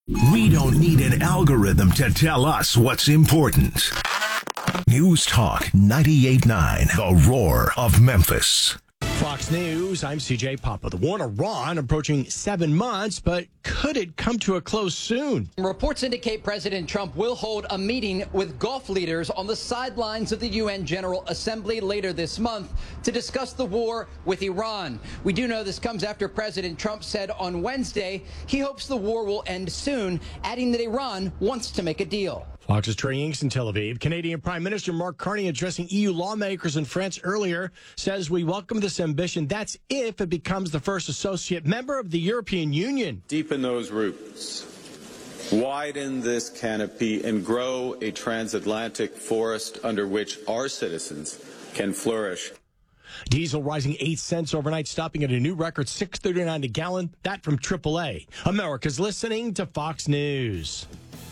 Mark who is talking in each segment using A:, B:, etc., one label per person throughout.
A: We don't need an algorithm to tell us what's important. News Talk 98.9, The Roar of Memphis.
B: Fox News, I'm CJ Papa. The war in Iran approaching 7 months, but could it come to a close soon?
C: Reports indicate President Trump will hold a meeting with Gulf leaders on the sidelines of the UN General Assembly later this month to discuss the war with Iran. We do know this comes after President Trump said on Wednesday he hopes the war will end soon, adding that Iran wants to make a deal.
B: Fox's Trey Inks in Tel Aviv. Canadian Prime Minister Mark Carney addressing EU lawmakers in France earlier says we welcome this ambition. That's if it becomes the first associate member of the European Union.
D: Deepen those roots, widen this canopy, and grow a transatlantic forest under which our citizens can flourish.
B: Diesel rising 8 cents overnight, stopping at a new record $6.39 a gallon. That from AAA. America's listening to Fox News.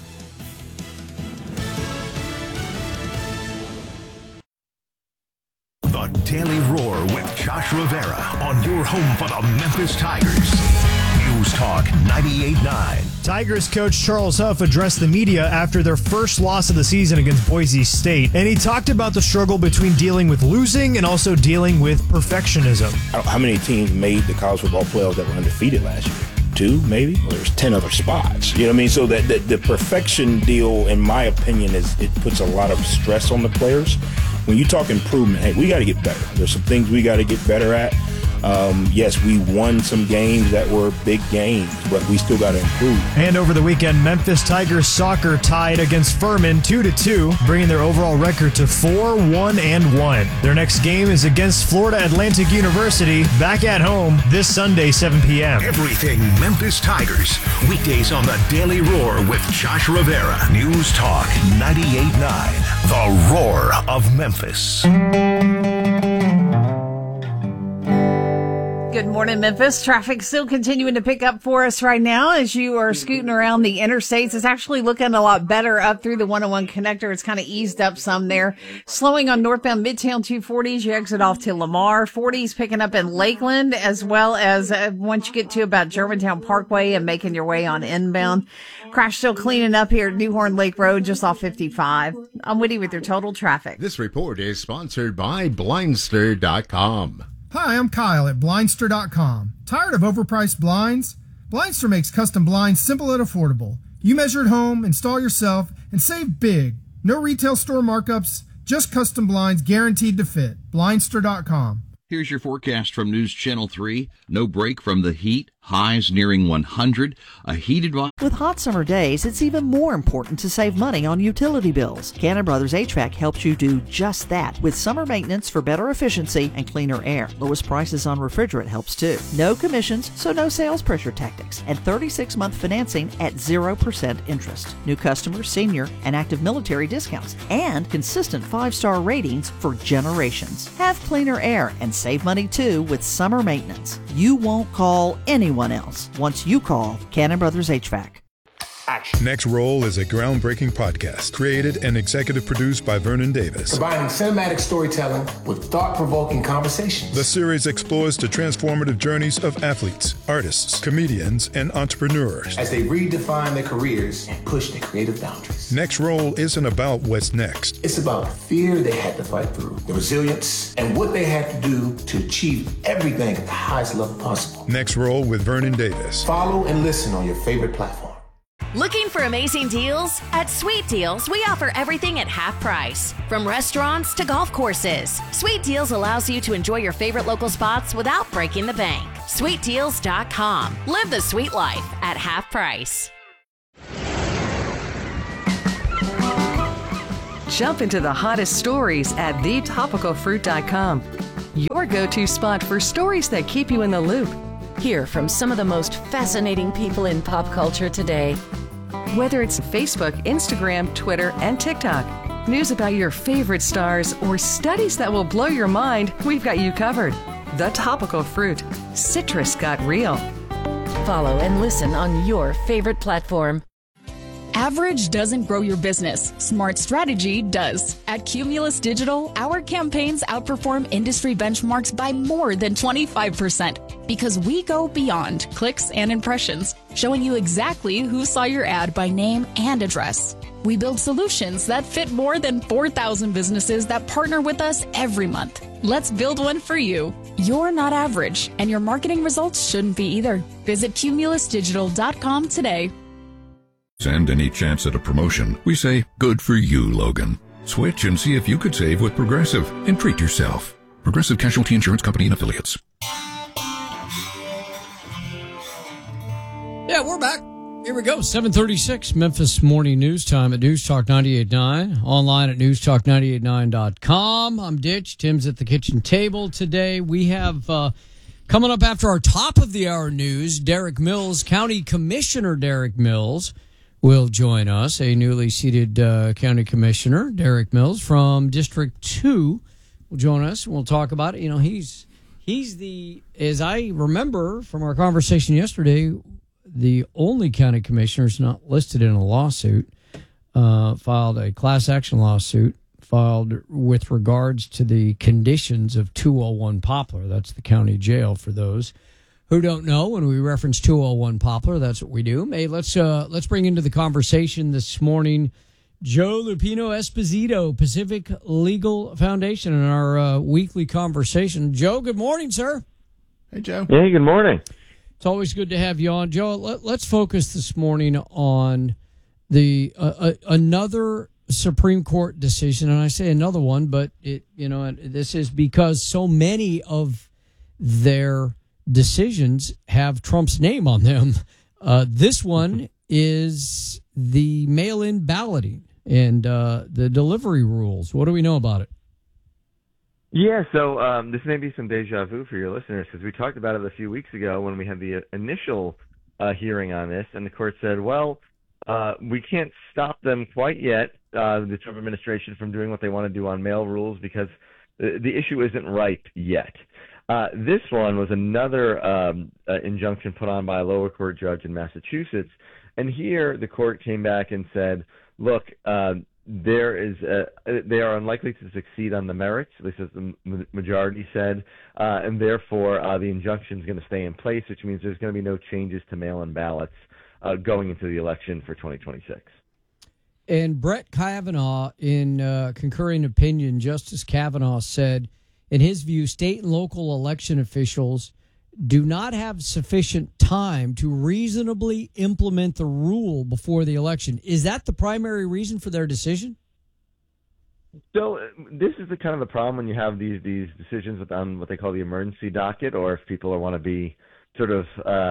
A: The Daily Roar with Josh Rivera on your home for the Memphis Tigers. News Talk 98.9.
E: Tigers coach Charles Huff addressed the media after their first loss of the season against Boise State, and he talked about the struggle between dealing with losing and also dealing with perfectionism.
F: How many teams made the college football playoffs that were undefeated last year? 2, maybe? Well, there's 10 other spots. You know what I mean? So that the perfection deal, in my opinion, it puts a lot of stress on the players. When you talk improvement, hey, we got to get better. There's some things we got to get better at. Yes, we won some games that were big games, but we still got to improve.
E: And over the weekend, Memphis Tigers soccer tied against Furman 2-2, bringing their overall record to 4-1-1. Their next game is against Florida Atlantic University, back at home this Sunday, 7 p.m.
A: Everything Memphis Tigers. Weekdays on the Daily Roar with Josh Rivera. News Talk 98.9, The Roar of Memphis.
G: Good morning, Memphis. Traffic still continuing to pick up for us right now as you are scooting around the interstates. It's actually looking a lot better up through the 101 connector. It's kind of eased up some there. Slowing on northbound Midtown 240s. You exit off to Lamar. 40s picking up in Lakeland, as well as once you get to about Germantown Parkway and making your way on inbound. Crash still cleaning up here at Newhorn Lake Road, just off 55. I'm Woody with your total traffic.
H: This report is sponsored by Blindster.com.
I: Hi, I'm Kyle at Blindster.com. Tired of overpriced blinds? Blindster makes custom blinds simple and affordable. You measure at home, install yourself, and save big. No retail store markups, just custom blinds guaranteed to fit. Blindster.com.
J: Here's your forecast from News Channel 3. No break from the heat. Highs nearing 100. A heated...
K: With hot summer days, it's even more important to save money on utility bills. Cannon Brothers HVAC helps you do just that with summer maintenance for better efficiency and cleaner air. Lowest prices on refrigerant helps too. No commissions, so no sales pressure tactics. And 36-month financing at 0% interest. New customers, senior, and active military discounts. And consistent 5-star ratings for generations. Have cleaner air and save money too with summer maintenance. You won't call anyone else once you call Cannon Brothers HVAC.
L: Action. Next Roll is a groundbreaking podcast created and executive produced by Vernon Davis.
M: Combining cinematic storytelling with thought-provoking conversations.
L: The series explores the transformative journeys of athletes, artists, comedians, and entrepreneurs
M: as they redefine their careers and push their creative boundaries.
L: Next Roll isn't about what's next.
M: It's about the fear they had to fight through, the resilience, and what they had to do to achieve everything at the highest level possible.
L: Next Roll with Vernon Davis.
M: Follow and listen on your favorite platform.
N: Looking for amazing deals? At Sweet Deals, we offer everything at half price. From restaurants to golf courses, Sweet Deals allows you to enjoy your favorite local spots without breaking the bank. SweetDeals.com. Live the sweet life at half price.
O: Jump into the hottest stories at thetopicalfruit.com. Your go-to spot for stories that keep you in the loop.
P: Hear from some of the most fascinating people in pop culture today.
O: Whether it's Facebook, Instagram, Twitter, and TikTok, news about your favorite stars, or studies that will blow your mind, we've got you covered. The Topical Fruit. Citrus got real.
P: Follow and listen on your favorite platform.
Q: Average doesn't grow your business. Smart strategy does. At Cumulus Digital, our campaigns outperform industry benchmarks by more than 25% because we go beyond clicks and impressions, showing you exactly who saw your ad by name and address. We build solutions that fit more than 4,000 businesses that partner with us every month. Let's build one for you. You're not average, and your marketing results shouldn't be either. Visit cumulusdigital.com today.
R: And any chance at a promotion, we say, good for you, Logan. Switch and see if you could save with Progressive and treat yourself. Progressive Casualty Insurance Company and Affiliates.
S: Yeah, we're back. Here we go. 7:36 Memphis Morning News Time at News Talk 98.9. Online at newstalk989.com. I'm Ditch. Tim's at the kitchen table today. We have coming up after our top of the hour news, Derek Mills, County Commissioner Derek Mills, will join us, a newly seated county commissioner, Derek Mills from District 2 will join us. We'll talk about it. You know, he's the, as I remember from our conversation yesterday, the only county commissioner not listed in a lawsuit, filed a class action lawsuit, filed with regards to the conditions of 201 Poplar. That's the county jail for those who don't know. When we reference 201 Poplar, that's what we do. Hey, let's bring into the conversation this morning Joe Lupino Esposito, Pacific Legal Foundation, in our weekly conversation. Joe, good morning, sir.
T: Hey, Joe.
U: Hey, good morning.
S: It's always good to have you on, Joe. Let's focus this morning on the another Supreme Court decision, and I say another one, but this is because so many of their decisions have Trump's name on them. This one is the mail-in balloting and the delivery rules. What do we know about it?
U: Yeah, so this may be some deja vu for your listeners because we talked about it a few weeks ago when we had the initial hearing on this, and the court said, well, we can't stop them quite yet, the Trump administration, from doing what they want to do on mail rules because the issue isn't ripe yet. This one was another injunction put on by a lower court judge in Massachusetts, and here the court came back and said, look, they are unlikely to succeed on the merits, at least as the majority said, and therefore the injunction is going to stay in place, which means there's going to be no changes to mail-in ballots going into the election for 2026.
S: And Brett Kavanaugh, in concurring opinion, Justice Kavanaugh said, in his view, state and local election officials do not have sufficient time to reasonably implement the rule before the election. Is that the primary reason for their decision?
U: So this is the kind of the problem when you have these decisions on what they call the emergency docket, or if people want to be sort of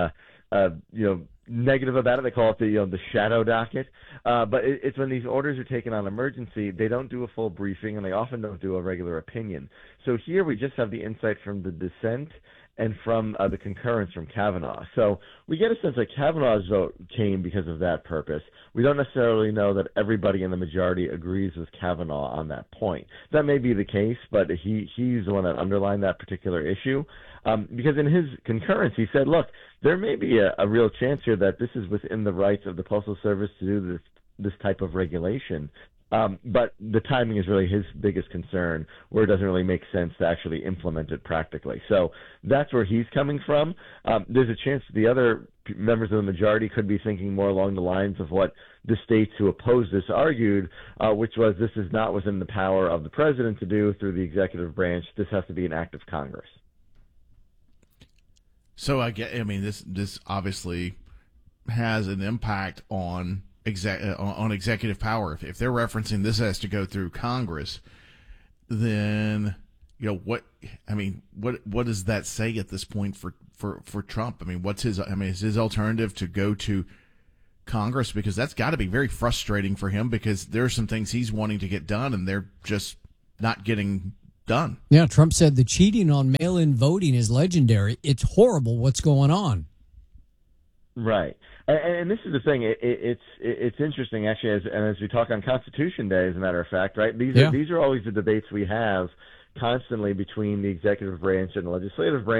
U: negative about it, they call it the shadow docket. But it's when these orders are taken on emergency, they don't do a full briefing, and they often don't do a regular opinion. So here we just have the insight from the dissent and from the concurrence from Kavanaugh. So we get a sense that Kavanaugh's vote came because of that purpose. We don't necessarily know that everybody in the majority agrees with Kavanaugh on that point. That may be the case, but he's the one that underlined that particular issue. Because in his concurrence, he said, look, there may be a real chance here that this is within the rights of the Postal Service to do this type of regulation. But the timing is really his biggest concern, where it doesn't really make sense to actually implement it practically. So that's where he's coming from. There's a chance the other members of the majority could be thinking more along the lines of what the states who opposed this argued, which was this is not within the power of the president to do through the executive branch. This has to be an act of Congress.
T: So this obviously has an impact on executive power. If they're referencing this has to go through Congress, then what does that say at this point for Trump? Is his alternative to go to Congress? Because that's got to be very frustrating for him, because there are some things he's wanting to get done and they're just not getting done.
S: Yeah, Trump said the cheating on mail-in voting is legendary. It's horrible what's going on.
U: Right. And this is the thing. It's interesting, actually, as we talk on Constitution Day, as a matter of fact, right? These are always the debates we have constantly between the executive branch and the legislative branch.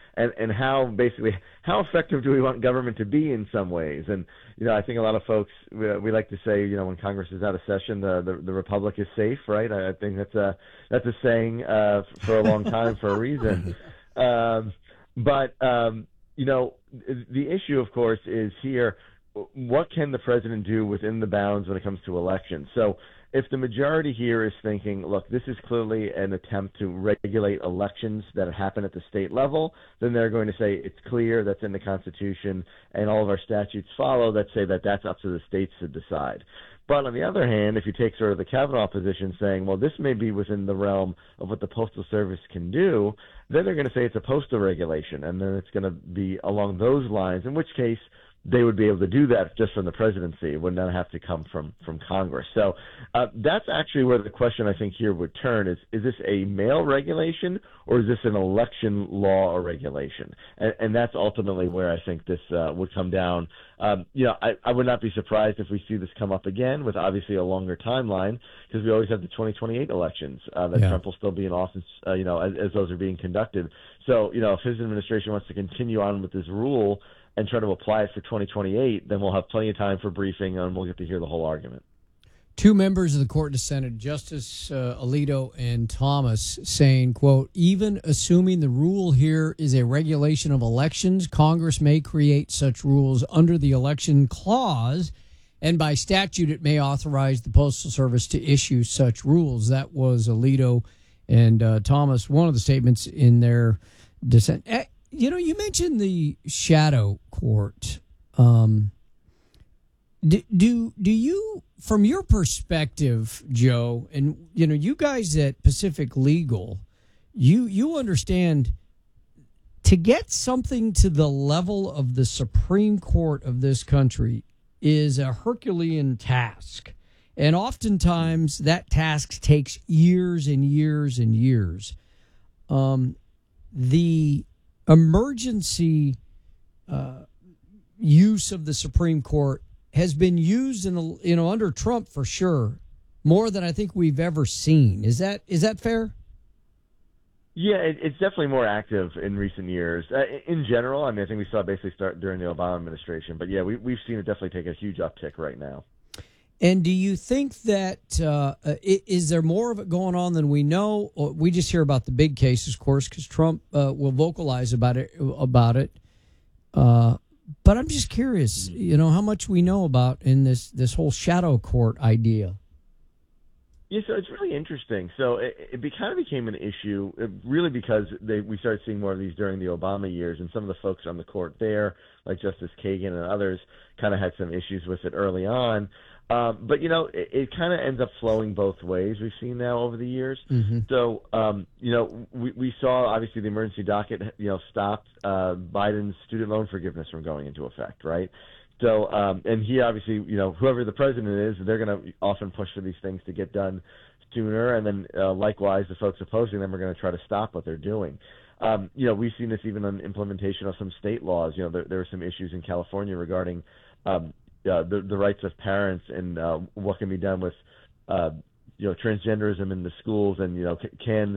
U: and how effective do we want government to be in some ways. And I think a lot of folks, we like to say, when Congress is out of session, the republic is safe, right? I think that's a saying for a long time for a reason. But the issue, of course, is here, what can the president do within the bounds when it comes to elections? So if the majority here is thinking, look, this is clearly an attempt to regulate elections that happen at the state level, then they're going to say it's clear, that's in the Constitution, and all of our statutes follow that say that that's up to the states to decide. But on the other hand, if you take sort of the Kavanaugh position saying, well, this may be within the realm of what the Postal Service can do, then they're going to say it's a postal regulation, and then it's going to be along those lines, in which case they would be able to do that just from the presidency. It would not have to come from Congress. So that's actually where the question I think here would turn is this a mail regulation or is this an election law or regulation? And that's ultimately where I think this would come down. I would not be surprised if we see this come up again with obviously a longer timeline because we always have the 2028 elections that Trump will still be in office, as those are being conducted. So, if his administration wants to continue on with this rule and try to apply it for 2028, then we'll have plenty of time for briefing and we'll get to hear the whole argument.
S: Two members of the court dissented, Justice Alito and Thomas, saying, quote, even assuming the rule here is a regulation of elections, Congress may create such rules under the election clause, and by statute it may authorize the Postal Service to issue such rules. That was Alito and Thomas, one of the statements in their dissent. You mentioned the shadow court. Do you, from your perspective, Joe, and you guys at Pacific Legal, you understand to get something to the level of the Supreme Court of this country is a Herculean task, and oftentimes that task takes years and years and years. The emergency use of the Supreme Court has been used under Trump for sure, more than I think we've ever seen. Is that fair?
U: Yeah, it's definitely more active in recent years. In general, I think we saw it basically start during the Obama administration. But yeah, we've seen it definitely take a huge uptick right now.
S: And do you think that is there more of it going on than we know? Or we just hear about the big cases, of course, because Trump will vocalize about it. But I'm just curious, how much we know about in this whole shadow court idea.
U: Yeah, so it's really interesting. So it kind of became an issue, really, because we started seeing more of these during the Obama years, and some of the folks on the court there, like Justice Kagan and others, kind of had some issues with it early on. But, it kind of ends up flowing both ways, we've seen now over the years. Mm-hmm. So, we saw, obviously, the emergency docket, stopped Biden's student loan forgiveness from going into effect, right? So, and he obviously, whoever the president is, they're going to often push for these things to get done sooner. And then likewise, the folks opposing them are going to try to stop what they're doing. We've seen this even on implementation of some state laws. There were some issues in California regarding the rights of parents and what can be done with transgenderism in the schools, and can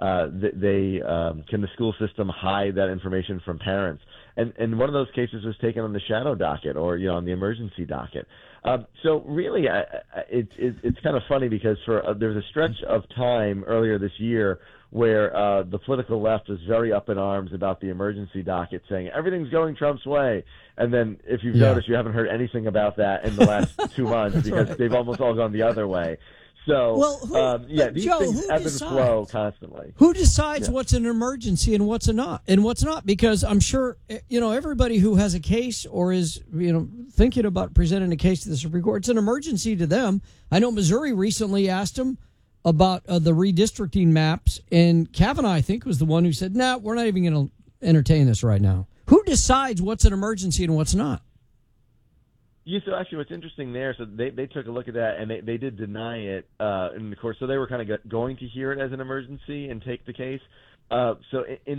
U: the school system hide that information from parents? And one of those cases was taken on the shadow docket, or on the emergency docket. So really, it's kind of funny because there was a stretch of time earlier this year where the political left was very up in arms about the emergency docket, saying everything's going Trump's way. And then, if you've noticed, you haven't heard anything about that in the last 2 months because they've almost all gone the other way. So, these things ebb and flow constantly.
S: Who decides what's an emergency and what's not? Because I'm sure, everybody who has a case or is, thinking about presenting a case to the Supreme Court, it's an emergency to them. I know Missouri recently asked them about the redistricting maps, and Kavanaugh, I think, was the one who said, "No, we're not even going to entertain this right now." Who decides what's an emergency and what's not?
U: Yeah, so actually what's interesting there, so they took a look at that, and they did deny it in the court. So they were kind of going to hear it as an emergency and take the case. So in